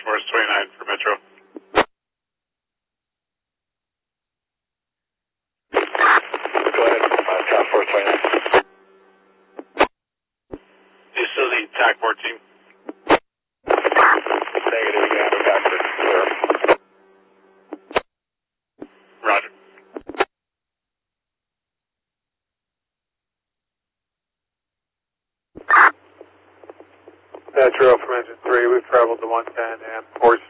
Force 29 for Metro. Go ahead, Task Force 29. Do you still need TAC 14? Negative, you have a factor. Clear. Roger. Metro from Engine 3, we've traveled to 110 and 4